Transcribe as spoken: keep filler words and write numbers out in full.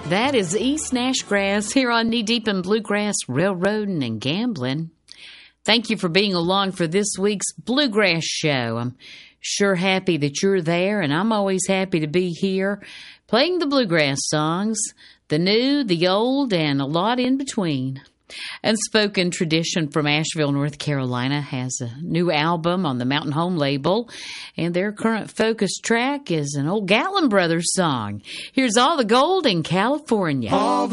That is East Nash Grass here on Knee Deep in Bluegrass, Railroading and Gambling. Thank you for being along for this week's Bluegrass Show. I'm sure happy that you're there, and I'm always happy to be here playing the bluegrass songs, the new, the old, and a lot in between. Unspoken Tradition from Asheville, North Carolina has a new album on the Mountain Home label, and their current focus track is an old Gatlin Brothers song. Here's All the Gold in California. All